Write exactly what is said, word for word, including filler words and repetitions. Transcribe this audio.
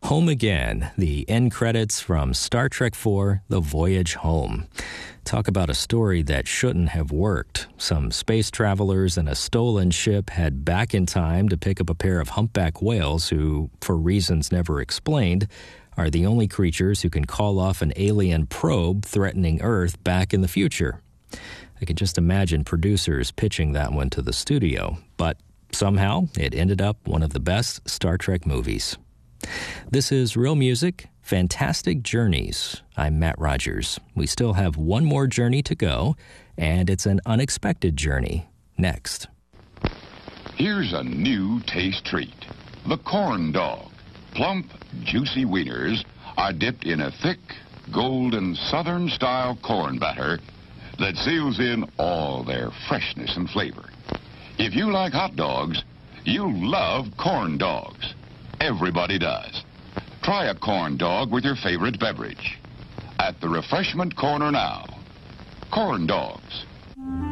Home Again, the end credits from Star Trek four, The Voyage Home. Talk about a story that shouldn't have worked. Some space travelers and a stolen ship head back in time to pick up a pair of humpback whales who, for reasons never explained, are the only creatures who can call off an alien probe threatening Earth back in the future. I can just imagine producers pitching that one to the studio, but somehow it ended up one of the best Star Trek movies. This is Real Music, Fantastic Journeys. I'm Matt Rogers. We still have one more journey to go, and it's an unexpected journey. Next. Here's a new taste treat. The corn dog. Plump, juicy wieners are dipped in a thick, golden, southern-style corn batter that seals in all their freshness and flavor. If you like hot dogs, you'll love corn dogs. Everybody does. Try a corn dog with your favorite beverage. At the refreshment corner now. Corn dogs.